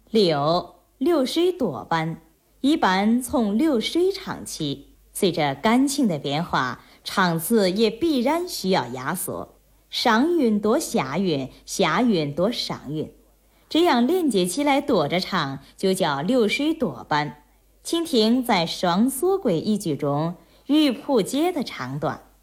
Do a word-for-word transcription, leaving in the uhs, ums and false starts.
柳，六水朵斑，一般从六水唱起，随着感情的变化，唱词也必然需要压缩，上韵多下韵，下韵多上韵，这样连接起来躲着唱，就叫流水朵斑。请听在双锁柜一句中，玉璞姐的唱段。